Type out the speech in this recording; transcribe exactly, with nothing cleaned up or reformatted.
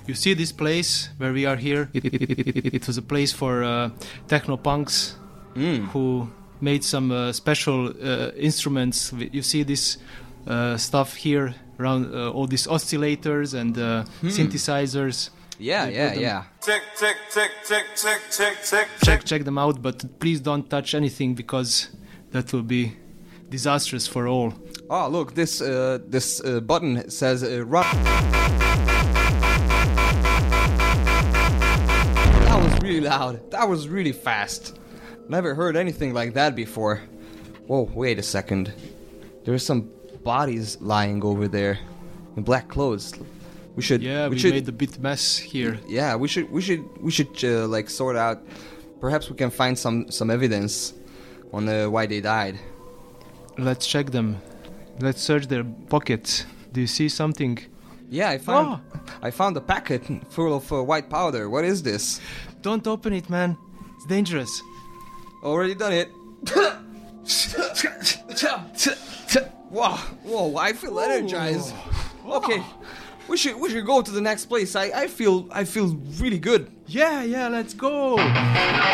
You see this place where we are here? It, it, it, it, it was a place for uh, techno punks Mm. who made some uh, special uh, instruments. You see this uh, stuff here around uh, all these oscillators and uh, Hmm. synthesizers. Yeah, They yeah, put them- yeah. Tick, tick, tick, tick, tick, tick, tick. Check check them out, but please don't touch anything because that will be disastrous for all. Oh, look, this uh, this uh, button says uh, run. That was really loud. That was really fast. Never heard anything like that before. Whoa, wait a second. There's some bodies lying over there in black clothes. We should. Yeah, we, should, made a bit mess here. Yeah, we should. We should. We should uh, like sort out. Perhaps we can find some some evidence on uh, why they died. Let's check them. Let's search their pockets. Do you see something? Yeah, I found. I found a packet full of uh, white powder. What is this? Don't open it, man. It's dangerous. Already done it. Wow, whoa! I feel energized. Okay, we should we should go to the next place. I, I feel I feel really good. Yeah, yeah, let's go.